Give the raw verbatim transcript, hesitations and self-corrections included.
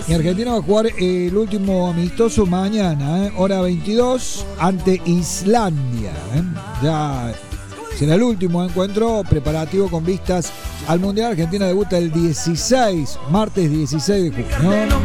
Y Argentina va a jugar el último amistoso mañana, ¿eh? hora veintidós, ante Islandia. ¿eh? Ya será el último encuentro preparativo con vistas al Mundial. Argentina debuta el dieciséis, martes dieciséis de junio.